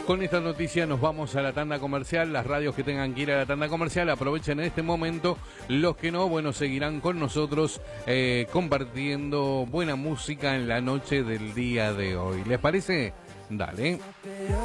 Con esta noticia nos vamos a la tanda comercial. Las radios que tengan que ir a la tanda comercial aprovechen en este momento. Los que no, bueno, seguirán con nosotros compartiendo buena música en la noche del día de hoy. ¿Les parece? Dale.